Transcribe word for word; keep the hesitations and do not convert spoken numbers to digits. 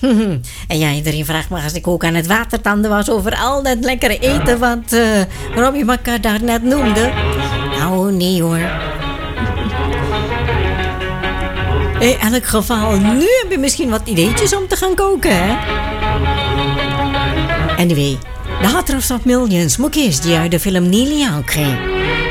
En ja, iedereen vraagt me als ik ook aan het watertanden was over al dat lekkere eten wat uh, Robbie Bakker daar net noemde. Nou, nee hoor. In elk geval, nu heb je misschien wat ideetjes om te gaan koken, hè? Anyway, The Heart of Millions moet eerst die uit de film Nearly Out kreeg.